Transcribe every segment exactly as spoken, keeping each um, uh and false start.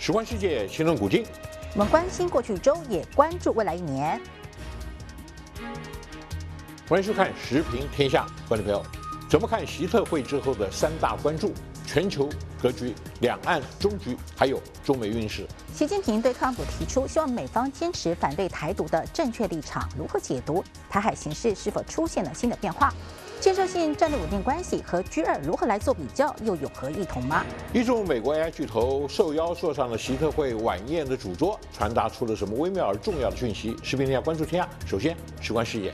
时观世界，新论古今。 我们关心过去一周，也关注未来一年。 欢迎收看《时评天下》，观众朋友，怎么看习特会之后的三大关注？全球格局、两岸终局，还有中美运势。 习近平对特朗普提出，希望美方坚持反对台独的正确立场，如何解读？台海形势是否出现了新的变化？建设性战略稳定关系和 G 二如何来做比较，又有何异同吗？ 一众美国 A I 巨头受邀坐上了习特会晚宴的主桌，传达出了什么微妙而重要的讯息？时评天下关注天下，首先事关事业。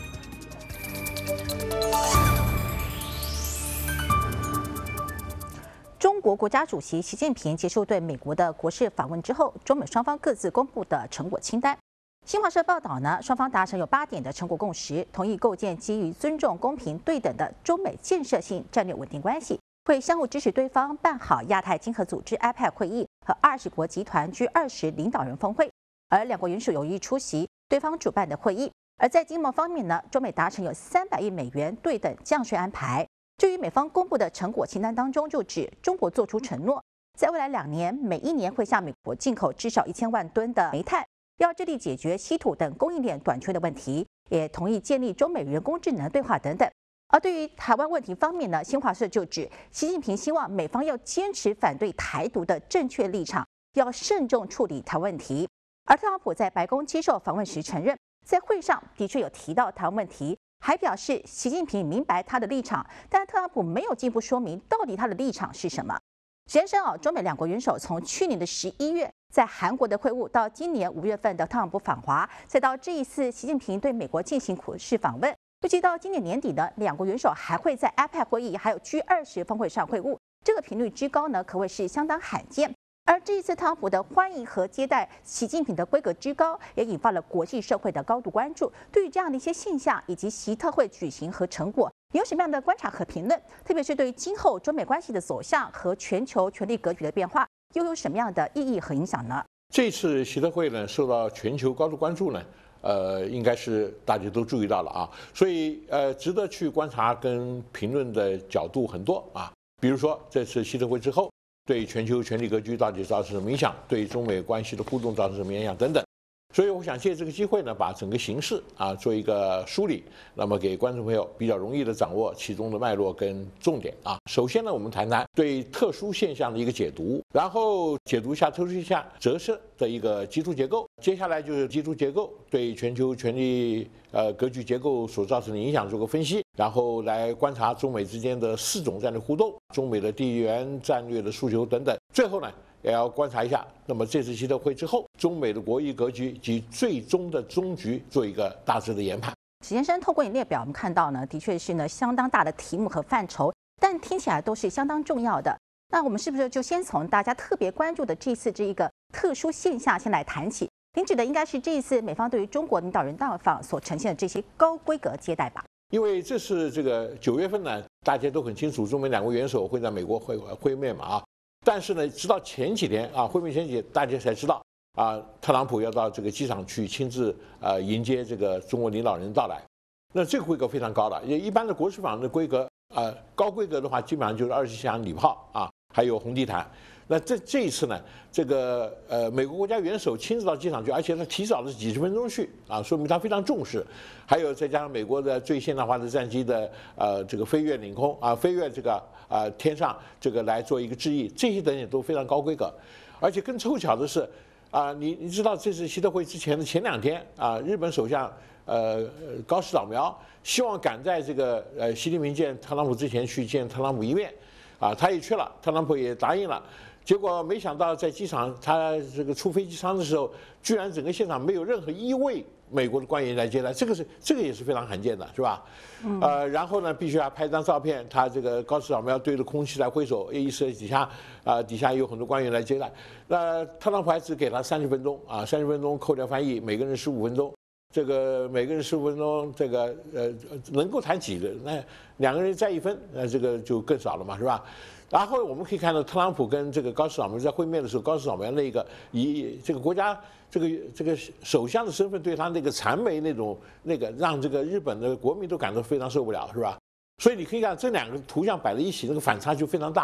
中国国家主席习近平结束对美国的国事访问之后，中美双方各自公布的成果清单。新华社报道呢，双方达成有八点的成果共识，同意构建基于尊重、公平、对等的中美建设性战略稳定关系，会相互支持对方办好亚太经合组织 I P E C 会议和二十国集团 G 二十领导人峰会，而两国元首有意出席对方主办的会议。而在经贸方面呢，中美达成有三百亿美元对等降税安排。至于美方公布的成果清单当中，就指中国做出承诺，在未来两年，每一年会向美国进口至少一千万吨的煤炭，要致力解决稀土等供应链短缺的问题，也同意建立中美人工智能对话等等。而对于台湾问题方面呢，新华社就指，习近平希望美方要坚持反对台独的正确立场，要慎重处理台湾问题。而特朗普在白宫接受访问时承认，在会上的确有提到台湾问题，还表示习近平明白他的立场，但特朗普没有进一步说明到底他的立场是什么。实际上啊，中美两国元首从去年的十一月在韩国的会晤，到今年五月份的特朗普访华，再到这一次习近平对美国进行国事访问，尤其到今年年底呢，两国元首还会在 I P E C 会议还有 G 二十峰会上会晤，这个频率之高呢，可谓是相当罕见。而这一次特朗普的欢迎和接待习近平的规格之高，也引发了国际社会的高度关注。对于这样的一些现象以及习特会举行和成果，你有什么样的观察和评论？特别是对于今后中美关系的走向和全球权力格局的变化，又有什么样的意义和影响呢？ 这次习特会呢，受到全球高度关注呢，呃，应该是大家都注意到了啊，所以呃，值得去观察跟评论的角度很多啊。比如说这次习特会之后，对全球权力格局到底造成什么影响？对中美关系的互动造成什么影响？等等。所以我想借这个机会呢，把整个形势啊做一个梳理，那么给观众朋友比较容易的掌握其中的脉络跟重点啊。首先呢，我们谈谈对特殊现象的一个解读，然后解读一下特殊现象折射的一个基础结构。接下来就是基础结构对全球权力呃格局结构所造成的影响做个分析，然后来观察中美之间的四种战略互动、中美的地缘战略的诉求等等。最后呢，也要观察一下，那么这次习特会之后，中美的国益格局及最终的终局做一个大致的研判。 史先生透过你列表，我们看到呢，的确是呢相当大的题目和范畴，但听起来都是相当重要的。那我们是不是就先从大家特别关注的这次这一个特殊现象先来谈起？您指的应该是这一次美方对于中国领导人到访所呈现的这些高规格接待吧？ 因为这是这个九月份呢，大家都很清楚，中美两国元首会在美国会会面嘛啊。但是呢，直到前几天啊，会面前几天，大家才知道啊，特朗普要到这个机场去亲自呃迎接这个中国领导人到来。那这个规格非常高的，因为一般的国事访的规格，呃，高规格的话，基本上就是二十箱礼炮啊，还有红地毯。那这这一次呢，这个呃美国国家元首亲自到机场去，而且他提早了几十分钟去啊，说明他非常重视。还有再加上美国的最现代化的战机的呃这个飞越领空啊，飞越这个啊、呃、天上这个来做一个致意，这些等等都非常高规格。而且更凑巧的是啊，你你知道这次习特会之前的前两天啊，日本首相呃高市早苗希望赶在这个呃习近平见特朗普之前去见特朗普一面啊，他也去了，特朗普也答应了。结果没想到在机场，他这个出飞机舱的时候，居然整个现场没有任何一位美国的官员来接待，这个是这个也是非常罕见的，是吧？嗯、呃，然后呢，必须要拍张照片，他这个高市早苗对着空气来挥手，意思底下啊、呃、底下有很多官员来接待。那特朗普还只给他三十分钟啊，三十分钟扣掉翻译，每个人十五分钟。这个每个人十五分钟，这个呃能够谈几个？那两个人再一分，那这个就更少了嘛，是吧？然后我们可以看到，特朗普跟这个高市早苗在会面的时候，高市早苗那个以这个国家这个这个首相的身份对他那个谄媚那种那个，让这个日本的国民都感到非常受不了，是吧？所以你可以看这两个图像摆在一起，那个反差就非常大了。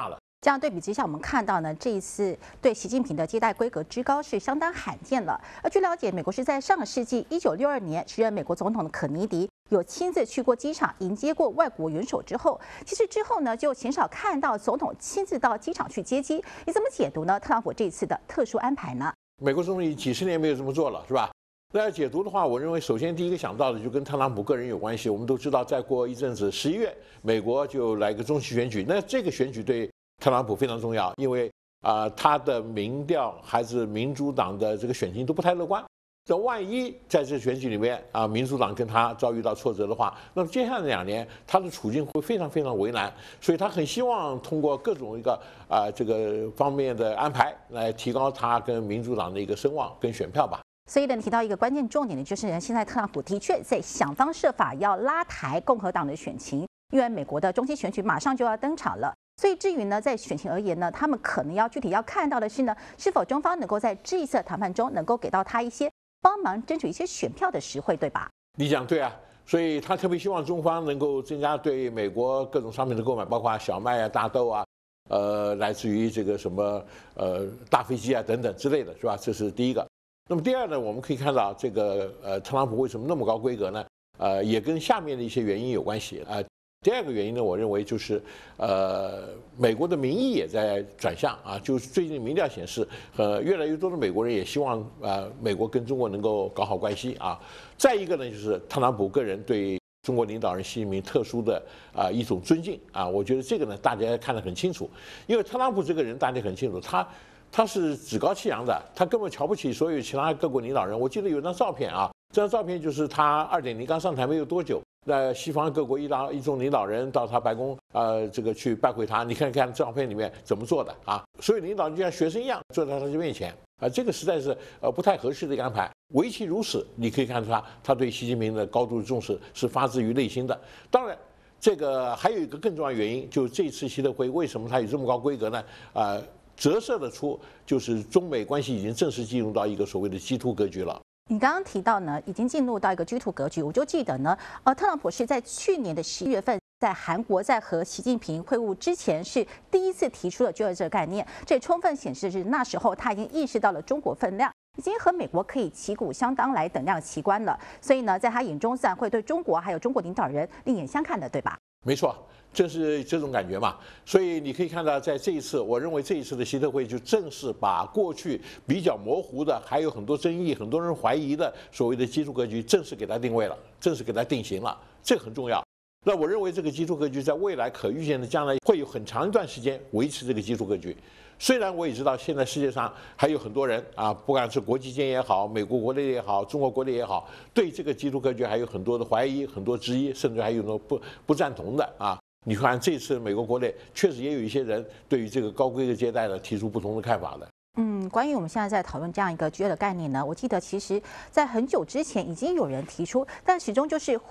这样对比之下，我们看到呢，这一次对习近平的接待规格之高是相当罕见了。而据了解，美国是在上个世纪一九六二年，时任美国总统的肯尼迪有亲自去过机场迎接过外国元首之后，其实之后呢，就鲜少看到总统亲自到机场去接机。你怎么解读呢？特朗普这次的特殊安排呢？ 美国总统几十年没有这么做了，是吧？那要解读的话，我认为首先第一个想到的就跟特朗普个人有关系。我们都知道，再过一阵子十一月，美国就来个中期选举，那这个选举对特朗普非常重要，因为啊、呃，他的民调还是民主党的这个选情都不太乐观。这万一在这选举里面啊，民主党跟他遭遇到挫折的话，那么接下来两年他的处境会非常非常为难，所以他很希望通过各种一个啊、呃、这个方面的安排来提高他跟民主党的一个声望跟选票吧。 所以呢，提到一个关键重点的就是呢，现在特朗普的确在想方设法要拉抬共和党的选情，因为美国的中期选举马上就要登场了。所以至于呢，在选情而言呢，他们可能要具体要看到的是呢，是否中方能够在这一次谈判中能够给到他一些帮忙争取一些选票的实惠，对吧？ 你讲对啊，所以他特别希望中方能够增加对美国各种商品的购买，包括小麦啊、大豆啊，呃，来自于这个什么呃大飞机啊等等之类的，是吧？这是第一个。那么第二呢，我们可以看到这个呃，特朗普为什么那么高规格呢？呃，也跟下面的一些原因有关系啊。呃第二个原因呢，我认为就是，呃，美国的民意也在转向啊，就是最近民调显示，呃，越来越多的美国人也希望呃，美国跟中国能够搞好关系啊。再一个呢，就是特朗普个人对中国领导人习近平特殊的啊一种尊敬啊，我觉得这个呢，大家看得很清楚，因为特朗普这个人大家很清楚，他。他是趾高气扬的，他根本瞧不起所有其他各国领导人。我记得有张照片啊，这张照片就是他二点零刚上台没有多久，那西方各国一大一众领导人到他白宫，呃，这个去拜会他。你看看照片里面怎么做的啊？所有领导人就像学生一样坐在他的面前啊，这个实在是呃不太合适的一个安排。唯其如此，你可以看出他他对习近平的高度重视是发自于内心的。当然，这个还有一个更重要原因，就这次习特会为什么它有这么高规格呢？啊、呃。折射得出，就是中美关系已经正式进入到一个所谓的 G 二 格局了。 你刚刚提到呢，已经进入到一个 G 二 格局，我就记得呢，呃，特朗普是在去年的十一月份，在韩国在和习近平会晤之前，是第一次提出了 G 二 这个概念，这也充分显示是那时候他已经意识到了中国分量。已经和美国可以旗鼓相当来等量齐观了，所以呢，在他眼中自然会对中国还有中国领导人另眼相看的，对吧？ 没错，正是这种感觉嘛。所以你可以看到，在这一次，我认为这一次的习特会就正式把过去比较模糊的，还有很多争议、很多人怀疑的所谓的基础格局，正式给它定位了，正式给它定型了，这个很重要。那我认为这个基础格局在未来可预见的将来会有很长一段时间维持这个基础格局。虽然我也知道现在世界上还有很多人啊，不管是国际间也好，美国国内也好，中国国内也好，对这个基础格局还有很多的怀疑、很多质疑，甚至还有很多不不赞同的啊。你看这次美国国内确实也有一些人对于这个高规格接待呢提出不同的看法的。 嗯，关于我们现在在讨论这样一个 G 二的概念呢，我记得其实在很久之前已经有人提出，但始终就是